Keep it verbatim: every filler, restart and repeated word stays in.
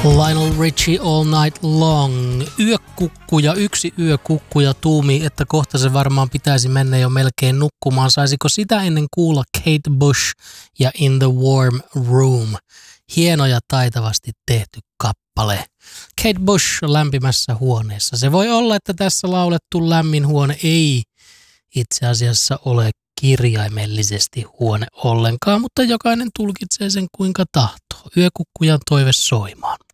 Lionel Richie All Night Long. Yökukkuja, yksi yökukkuja tuumi, että kohta se varmaan pitäisi mennä jo melkein nukkumaan. Saisiko sitä ennen kuulla Kate Bush ja In the Warm Room? Hieno ja taitavasti tehty kappale. Kate Bush lämpimässä huoneessa. Se voi olla, että tässä laulettu lämmin huone ei itse asiassa ole kirjaimellisesti huone ollenkaan, mutta jokainen tulkitsee sen kuinka tahtoo. Yökukkujan toive soimaan.